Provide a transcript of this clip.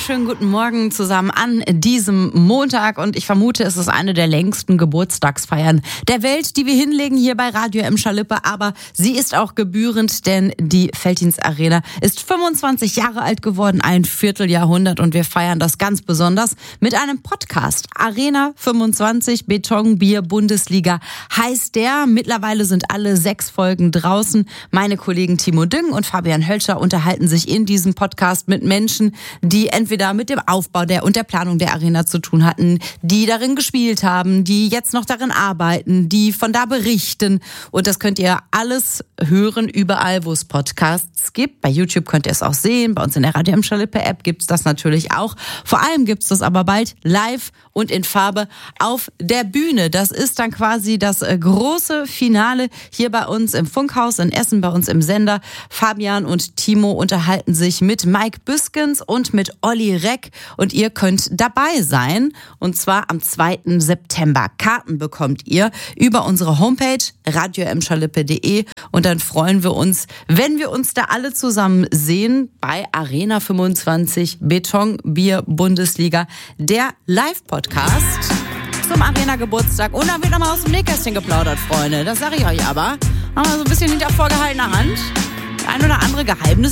wunderschönen guten Morgen zusammen an diesem Montag und ich vermute, es ist eine der längsten Geburtstagsfeiern der Welt, die wir hinlegen hier bei Radio Emscher-Lippe, aber sie ist auch gebührend, denn die Veltins-Arena ist 25 Jahre alt geworden, ein Vierteljahrhundert und wir feiern das ganz besonders mit einem Podcast. Arena 25 Beton Bier Bundesliga heißt der. Mittlerweile sind alle 6 Folgen draußen. Meine Kollegen Timo Düng und Fabian Hölscher unterhalten sich in diesem Podcast mit Menschen, die entweder mit dem Aufbau und der Planung der Arena zu tun hatten, die darin gespielt haben, die jetzt noch darin arbeiten, die von da berichten. Und das könnt ihr alles hören, überall, wo es Podcasts gibt. Bei YouTube könnt ihr es auch sehen. Bei uns in der Radio Emscher-Lippe App gibt es das natürlich auch. Vor allem gibt es das aber bald live und in Farbe auf der Bühne. Das ist dann quasi das große Finale hier bei uns im Funkhaus in Essen, bei uns im Sender. Fabian und Timo unterhalten sich mit Mike Büskens und mit Olli Reck und ihr könnt dabei sein und zwar am 2. September. Karten bekommt ihr über unsere Homepage radioemscherlippe.de und dann freuen wir uns, wenn wir uns da alle zusammen sehen bei Arena 25 Beton Bier Bundesliga, der Live-Podcast zum Arena-Geburtstag. Und dann wird nochmal aus dem Nähkästchen geplaudert, Freunde. Das sage ich euch aber. Nochmal so ein bisschen hinter vorgehaltener Hand. Ein oder andere Geheimnis